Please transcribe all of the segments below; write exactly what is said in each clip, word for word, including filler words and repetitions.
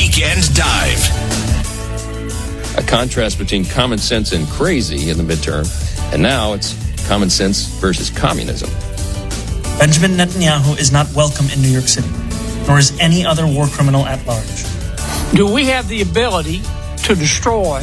Weekend Dive. A contrast between common sense and crazy in the midterm, and now it's common sense versus communism. Benjamin Netanyahu is not welcome in New York City, nor is any other war criminal at large. Do we have the ability to destroy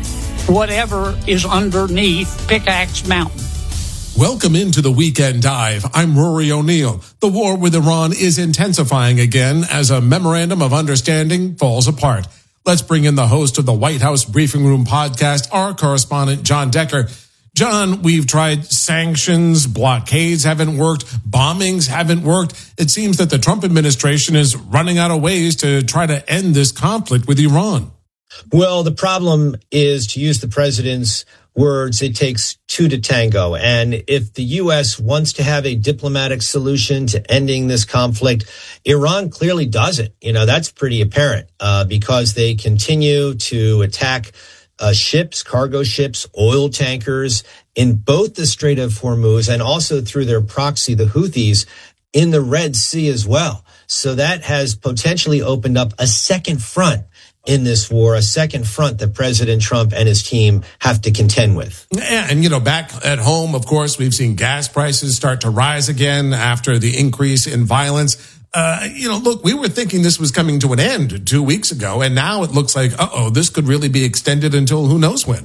whatever is underneath Pickaxe Mountain? Welcome into the Weekend Dive. I'm Rory O'Neill. The war with Iran is intensifying again as a memorandum of understanding falls apart. Let's bring in the host of the White House Briefing Room podcast, our correspondent, John Decker. John, we've tried sanctions, blockades haven't worked, bombings haven't worked. It seems that the Trump administration is running out of ways to try to end this conflict with Iran. Well, the problem is, to use the president's words, it takes two to tango. And if the U S wants to have a diplomatic solution to ending this conflict, Iran clearly doesn't. You know, that's pretty apparent uh, because they continue to attack uh, ships, cargo ships, oil tankers in both the Strait of Hormuz and also through their proxy, the Houthis, in the Red Sea as well. So that has potentially opened up a second front in this war, a second front that President Trump and his team have to contend with. Yeah, and, you know, back at home, of course, we've seen gas prices start to rise again after the increase in violence. Uh, you know, look, we were thinking this was coming to an end two weeks ago, and now it looks like, uh-oh, this could really be extended until who knows when.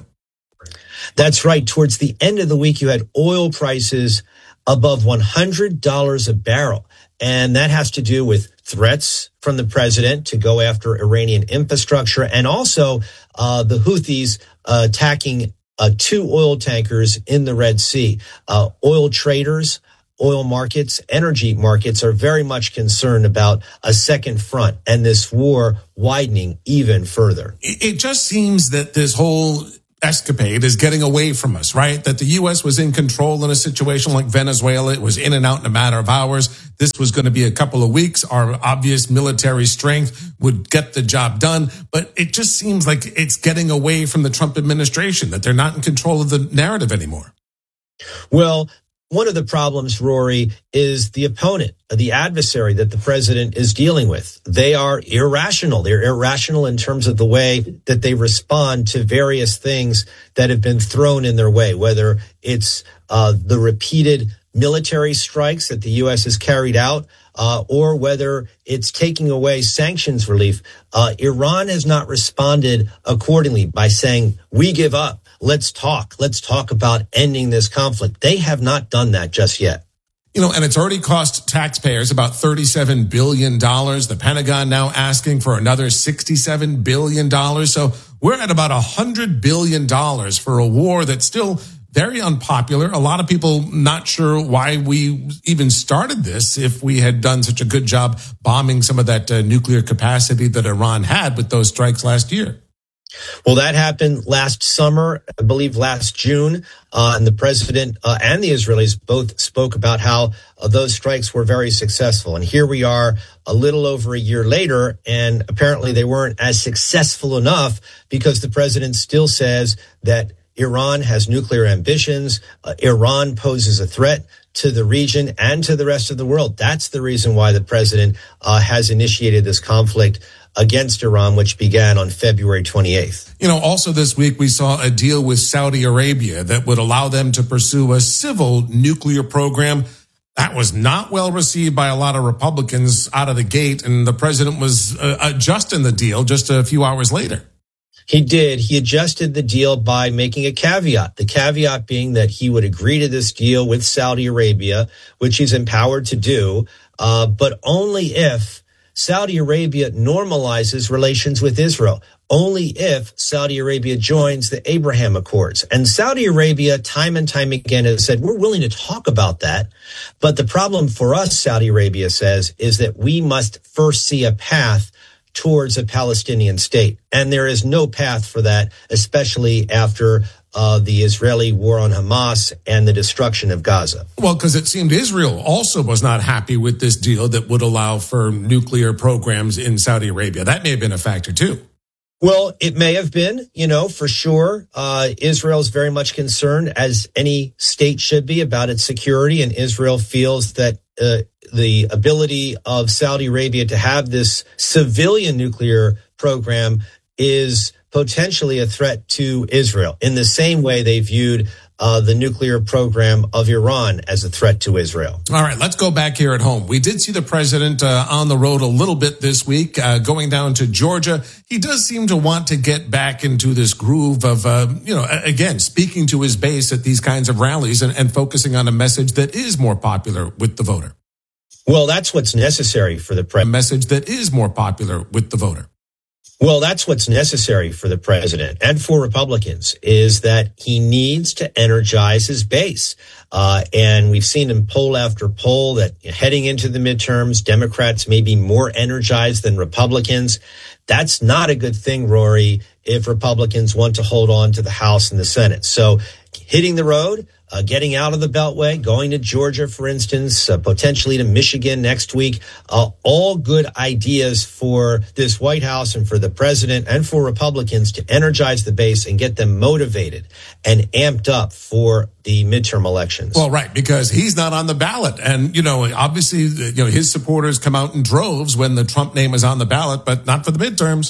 That's right. Towards the end of the week, you had oil prices above one hundred dollars a barrel. And that has to do with threats from the president to go after Iranian infrastructure and also uh, the Houthis uh, attacking uh, two oil tankers in the Red Sea. Uh, oil traders, oil markets, energy markets are very much concerned about a second front and this war widening even further. It just seems that this whole escapade is getting away from us, right? That the U S was in control in a situation like Venezuela. It was in and out in a matter of hours. This was going to be a couple of weeks. Our obvious military strength would get the job done. But it just seems like it's getting away from the Trump administration, that they're not in control of the narrative anymore. Well, one of the problems, Rory, is the opponent, the adversary that the president is dealing with. They are irrational. They're irrational in terms of the way that they respond to various things that have been thrown in their way, whether it's uh, the repeated military strikes that the U S has carried out, uh, or whether it's taking away sanctions relief. Uh, Iran has not responded accordingly by saying, we give up. Let's talk. Let's talk about ending this conflict. They have not done that just yet. You know, and it's already cost taxpayers about thirty-seven billion dollars. The Pentagon now asking for another sixty-seven billion dollars. So we're at about one hundred billion dollars for a war that's still very unpopular. A lot of people not sure why we even started this if we had done such a good job bombing some of that uh, nuclear capacity that Iran had with those strikes last year. Well, that happened last summer, I believe last June, uh, and the president uh, and the Israelis both spoke about how uh, those strikes were very successful. And here we are a little over a year later, and apparently they weren't as successful enough because the president still says that Iran has nuclear ambitions. Uh, Iran poses a threat to the region and to the rest of the world. That's the reason why the president uh, has initiated this conflict against Iran, which began on February twenty-eighth. You know, also this week we saw a deal with Saudi Arabia that would allow them to pursue a civil nuclear program. That was not well received by a lot of Republicans out of the gate, and the president was uh, adjusting the deal just a few hours later. He did. He adjusted the deal by making a caveat. The caveat being that he would agree to this deal with Saudi Arabia, which he's empowered to do, uh, but only if Saudi Arabia normalizes relations with Israel, only if Saudi Arabia joins the Abraham Accords. And Saudi Arabia, time and time again, has said, we're willing to talk about that. But the problem for us, Saudi Arabia says, is that we must first see a path towards a Palestinian state. And there is no path for that, especially after uh, the Israeli war on Hamas and the destruction of Gaza. Well, because it seemed Israel also was not happy with this deal that would allow for nuclear programs in Saudi Arabia. That may have been a factor, too. Well, it may have been, you know, for sure. Uh, Israel is very much concerned, as any state should be, about its security. And Israel feels that uh, the ability of Saudi Arabia to have this civilian nuclear program is potentially a threat to Israel, in the same way they viewed uh, the nuclear program of Iran as a threat to Israel. All right, let's go back here at home. We did see the president uh, on the road a little bit this week, uh, going down to Georgia. He does seem to want to get back into this groove of, uh, you know, again, speaking to his base at these kinds of rallies and, and focusing on a message that is more popular with the voter. Well, that's what's necessary for the A president. message that is more popular with the voter. Well, that's what's necessary for the president and for Republicans, is that he needs to energize his base. Uh, and we've seen in poll after poll that heading into the midterms, Democrats may be more energized than Republicans. That's not a good thing, Rory, if Republicans want to hold on to the House and the Senate. So hitting the road, uh, getting out of the Beltway, going to Georgia, for instance, uh, potentially to Michigan next week, uh, all good ideas for this White House and for the president and for Republicans to energize the base and get them motivated and amped up for the midterm elections. Well, right, because he's not on the ballot. And, you know, obviously, you know, his supporters come out in droves when the Trump name is on the ballot, but not for the midterms.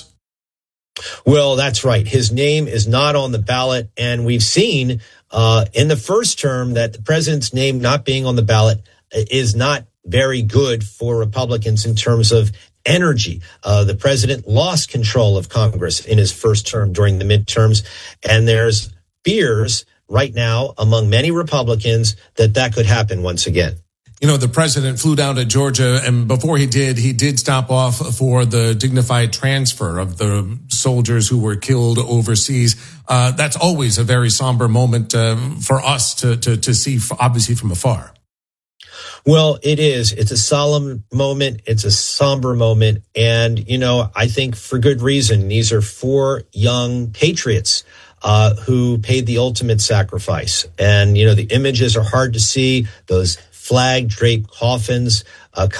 Well, that's right. His name is not on the ballot. And we've seen uh, in the first term that the president's name not being on the ballot is not very good for Republicans in terms of energy. Uh, the president lost control of Congress in his first term during the midterms. And there's fears right now among many Republicans that that could happen once again. You know, the president flew down to Georgia, and before he did, he did stop off for the dignified transfer of the soldiers who were killed overseas. Uh, that's always a very somber moment uh, for us to, to, to see, obviously, from afar. Well, it is. It's a solemn moment. It's a somber moment. And, you know, I think for good reason. These are four young patriots uh, who paid the ultimate sacrifice. And, you know, the images are hard to see. Those flag draped coffins uh,